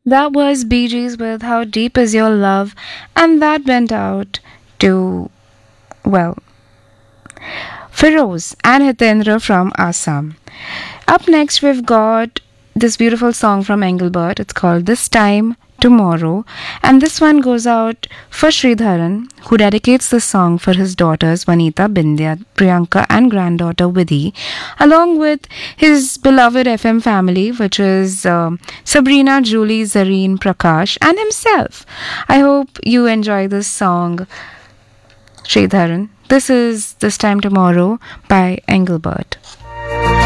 That was Bee Gees with How Deep Is Your Love, and that went out to, well, Feroz and Hitendra from Assam. Up next, we've got this beautiful song from Engelbert. It's called This Time Tomorrow, and this one goes out for Sridharan, who dedicates this song for his daughters Vanita, Bindya, Priyanka, and granddaughter Vidhi, along with his beloved FM family, which is Sabrina, Julie, Zareen, Prakash, and himself. I hope you enjoy this song, Sridharan. This is This Time Tomorrow by Engelbert.